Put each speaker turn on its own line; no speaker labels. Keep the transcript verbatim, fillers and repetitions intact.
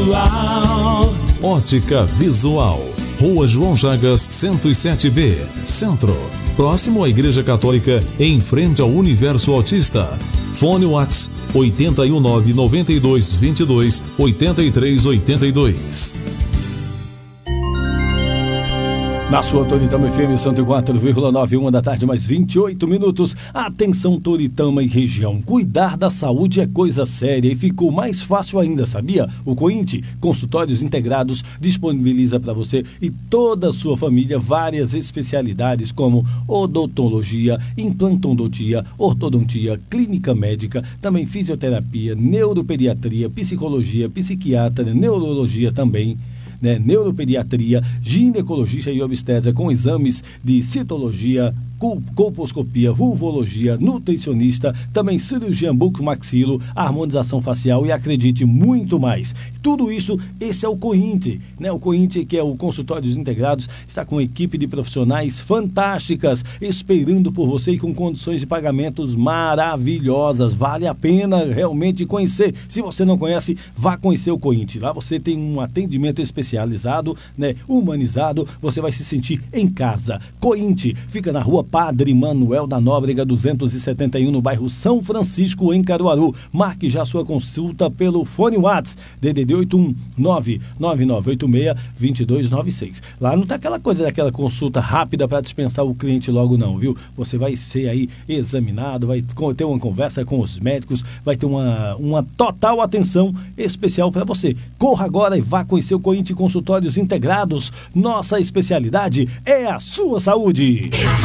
Visual.
Ótica Visual, Rua João Chagas, cento e sete B, Centro, próximo à Igreja Católica, em frente ao Universo Autista. Fone Whats oito um nove, nove dois dois dois, oito três oito dois.
Na sua Toritama F M cento e quatro vírgula nove, uma da tarde, mais vinte e oito minutos. Atenção, Toritama e região. Cuidar da saúde é coisa séria e ficou mais fácil ainda, sabia? O Coint, Consultórios Integrados, disponibiliza para você e toda a sua família várias especialidades como odontologia, implantologia, ortodontia, clínica médica, também fisioterapia, neuropediatria, psicologia, psiquiatra, neurologia também. Né, neuropediatria, ginecologista e obstétrica com exames de citologia, colposcopia, vulvologia, nutricionista, também cirurgia bucomaxilo, harmonização facial e, acredite, muito mais. Tudo isso, esse é o Coint, né? O Coint, que é o Consultórios Integrados, está com uma equipe de profissionais fantásticas esperando por você e com condições de pagamentos maravilhosas. Vale a pena realmente conhecer. Se você não conhece, vá conhecer o Coint. Lá você tem um atendimento especializado, né? Humanizado, você vai se sentir em casa. Coint fica na rua Padre Manuel da Nóbrega duzentos e setenta e um, no bairro São Francisco, em Caruaru. Marque já sua consulta pelo fone Whats D D D oito um nove, nove nove oito seis, dois dois nove seis. Lá não tá aquela coisa daquela consulta rápida para dispensar o cliente logo não, viu? Você vai ser aí examinado, vai ter uma conversa com os médicos, vai ter uma, uma total atenção especial para você. Corra agora e vá conhecer o Coint Consultórios Integrados. Nossa especialidade é a sua saúde.